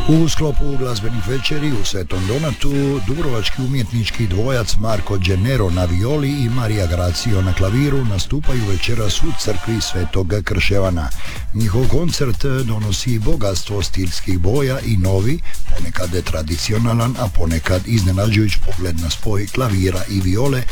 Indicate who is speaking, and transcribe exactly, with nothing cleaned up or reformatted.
Speaker 1: U sklopu glazbenih večeri u Svetom Donatu dubrovački umjetnički dvojac Marko Gennero na violi i Marija Gracio na klaviru nastupaju večeras u crkvi Svetog Krševana. Njihov koncert donosi bogatstvo stilskih boja i novi, ponekad tradicionalan, a ponekad iznenađujuć pogled na spoj klavira i viole